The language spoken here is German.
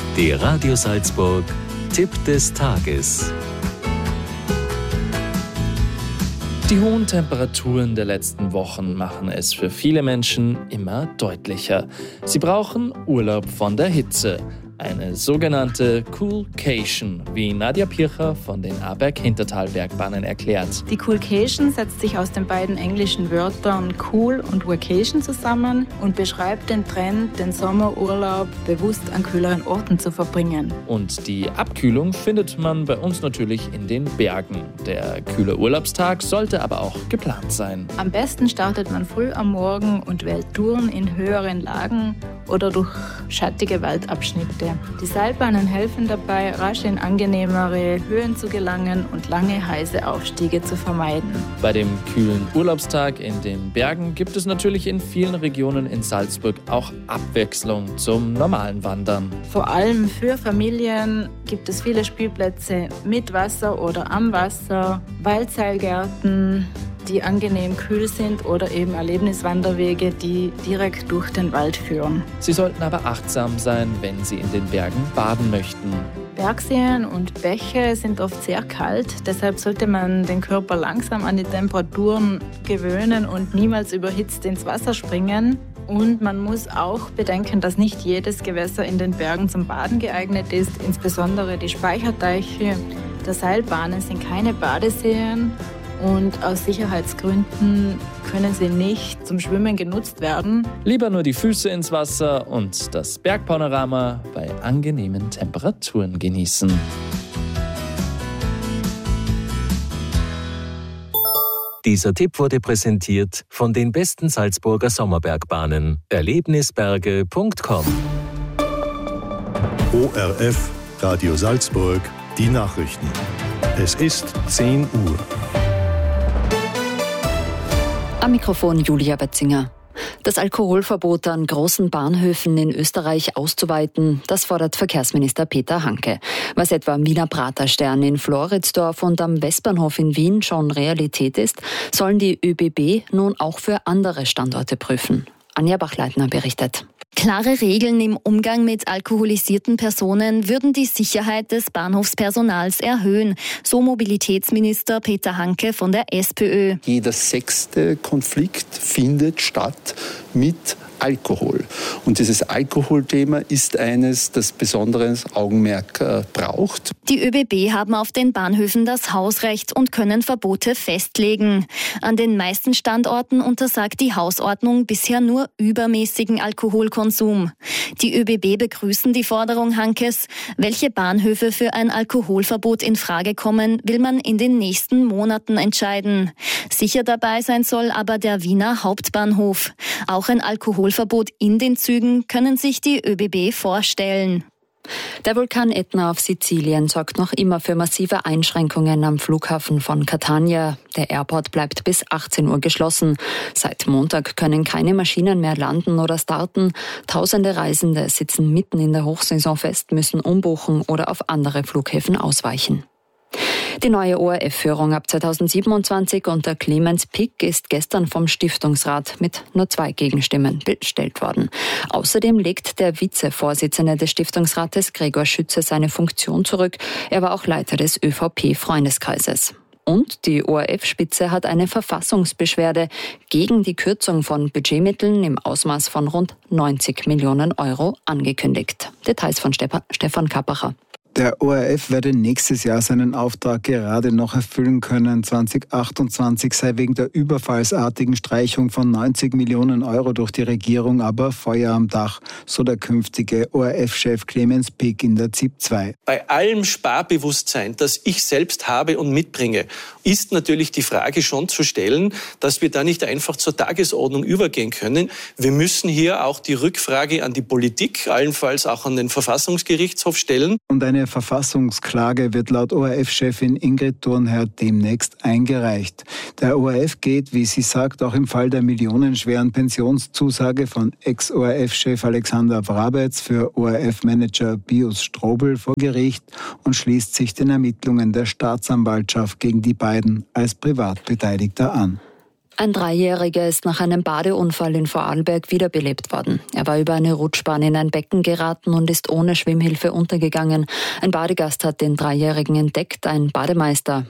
Der Radio Salzburg Tipp des Tages. Die hohen Temperaturen der letzten Wochen machen es für viele Menschen immer deutlicher. Sie brauchen Urlaub von der Hitze. Eine sogenannte Coolcation, wie Nadja Pircher von den Aberg-Hintertal-Bergbahnen erklärt. Die Coolcation setzt sich aus den beiden englischen Wörtern Cool und Vacation zusammen und beschreibt den Trend, den Sommerurlaub bewusst an kühleren Orten zu verbringen. Und die Abkühlung findet man bei uns natürlich in den Bergen. Der kühle Urlaubstag sollte aber auch geplant sein. Am besten startet man früh am Morgen und wählt Touren in höheren Lagen oder durch schattige Waldabschnitte. Die Seilbahnen helfen dabei, rasch in angenehmere Höhen zu gelangen und lange heiße Aufstiege zu vermeiden. Bei dem kühlen Urlaubstag in den Bergen gibt es natürlich in vielen Regionen in Salzburg auch Abwechslung zum normalen Wandern. Vor allem für Familien gibt es viele Spielplätze mit Wasser oder am Wasser, Waldseilgärten, die angenehm kühl sind, oder eben Erlebniswanderwege, die direkt durch den Wald führen. Sie sollten aber achtsam sein, wenn Sie in den Bergen baden möchten. Bergseen und Bäche sind oft sehr kalt, deshalb sollte man den Körper langsam an die Temperaturen gewöhnen und niemals überhitzt ins Wasser springen. Und man muss auch bedenken, dass nicht jedes Gewässer in den Bergen zum Baden geeignet ist. Insbesondere die Speicherteiche der Seilbahnen sind keine Badeseen. Und aus Sicherheitsgründen können sie nicht zum Schwimmen genutzt werden. Lieber nur die Füße ins Wasser und das Bergpanorama bei angenehmen Temperaturen genießen. Dieser Tipp wurde präsentiert von den besten Salzburger Sommerbergbahnen. Erlebnisberge.com. ORF Radio Salzburg, die Nachrichten. Es ist 10 Uhr. Am Mikrofon Julia Betzinger. Das Alkoholverbot an großen Bahnhöfen in Österreich auszuweiten, das fordert Verkehrsminister Peter Hanke. Was etwa am Wiener Praterstern in Floridsdorf und am Westbahnhof in Wien schon Realität ist, sollen die ÖBB nun auch für andere Standorte prüfen. Anja Bachleitner berichtet. Klare Regeln im Umgang mit alkoholisierten Personen würden die Sicherheit des Bahnhofspersonals erhöhen, so Mobilitätsminister Peter Hanke von der SPÖ. Jeder 6. Konflikt findet statt mit Alkohol. Und dieses Alkoholthema ist eines, das besonderes Augenmerk braucht. Die ÖBB haben auf den Bahnhöfen das Hausrecht und können Verbote festlegen. An den meisten Standorten untersagt die Hausordnung bisher nur übermäßigen Alkoholkonsum. Die ÖBB begrüßen die Forderung Hankes. Welche Bahnhöfe für ein Alkoholverbot in Frage kommen, will man in den nächsten Monaten entscheiden. Sicher dabei sein soll aber der Wiener Hauptbahnhof. Auch ein Alkoholverbot in den Zügen können sich die ÖBB vorstellen. Der Vulkan Etna auf Sizilien sorgt noch immer für massive Einschränkungen am Flughafen von Catania. Der Airport bleibt bis 18 Uhr geschlossen. Seit Montag können keine Maschinen mehr landen oder starten. Tausende Reisende sitzen mitten in der Hochsaison fest, müssen umbuchen oder auf andere Flughäfen ausweichen. Die neue ORF-Führung ab 2027 unter Clemens Pick ist gestern vom Stiftungsrat mit nur 2 Gegenstimmen bestellt worden. Außerdem legt der Vizevorsitzende des Stiftungsrates Gregor Schütze seine Funktion zurück. Er war auch Leiter des ÖVP-Freundeskreises. Und die ORF-Spitze hat eine Verfassungsbeschwerde gegen die Kürzung von Budgetmitteln im Ausmaß von rund 90 Millionen Euro angekündigt. Details von Stefan Kappacher. Der ORF werde nächstes Jahr seinen Auftrag gerade noch erfüllen können. 2028 sei wegen der überfallsartigen Streichung von 90 Millionen Euro durch die Regierung aber Feuer am Dach, so der künftige ORF-Chef Clemens Pick in der ZIP 2. Bei allem Sparbewusstsein, das ich selbst habe und mitbringe, ist natürlich die Frage schon zu stellen, dass wir da nicht einfach zur Tagesordnung übergehen können. Wir müssen hier auch die Rückfrage an die Politik, allenfalls auch an den Verfassungsgerichtshof stellen. Und eine Verfassungsklage wird laut ORF-Chefin Ingrid Thurnherr demnächst eingereicht. Der ORF geht, wie sie sagt, auch im Fall der millionenschweren Pensionszusage von Ex-ORF-Chef Alexander Wrabetz für ORF-Manager Pius Strobel vor Gericht und schließt sich den Ermittlungen der Staatsanwaltschaft gegen die beiden als Privatbeteiligter an. Ein Dreijähriger ist nach einem Badeunfall in Vorarlberg wiederbelebt worden. Er war über eine Rutschbahn in ein Becken geraten und ist ohne Schwimmhilfe untergegangen. Ein Badegast hat den Dreijährigen entdeckt, ein Bademeister